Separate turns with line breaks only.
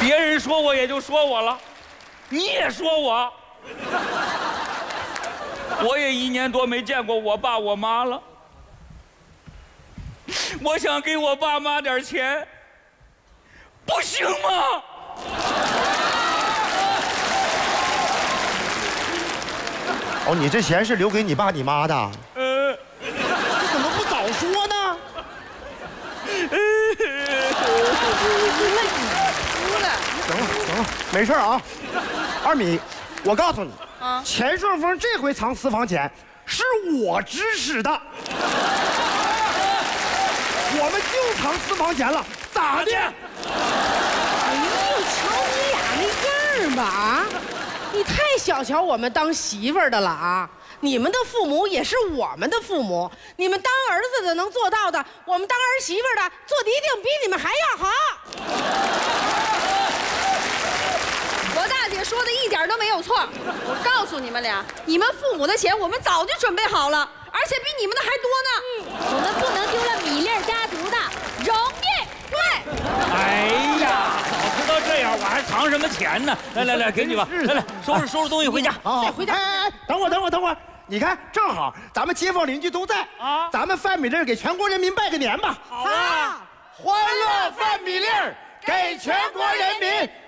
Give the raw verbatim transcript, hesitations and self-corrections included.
别人说我也就说我了，你也说我，我也一年多没见过我爸我妈了。我想给我爸妈点钱，不行吗？
哦，你这钱是留给你爸你妈的？
呃，
你怎么不早说呢？行了行了，没事啊。二米，我告诉你，啊，钱顺丰这回藏私房钱是我指使的，我们就藏私房钱了，咋的？
哎呦，瞧你俩那样儿吧啊！你太小瞧我们当媳妇儿的了啊！你们的父母也是我们的父母，你们当儿子的能做到的，我们当儿媳妇儿的做的一定比你们还要好。
罗大姐说的一点都没有错。我告诉你们俩，你们父母的钱我们早就准备好了，而且比你们的还多呢。
嗯，我们不能丢了米粒家族的荣誉。
对。
哎呀，早知道这样，我还藏什么钱呢？来来来，给你吧，来来，收拾收拾东西回家。
好，好，回家。哎哎，等会儿，等会儿，等会儿。你看，正好咱们街坊邻居都在啊，咱们范米粒给全国人民拜个年吧。
好啊，
欢乐范米粒，给全国人民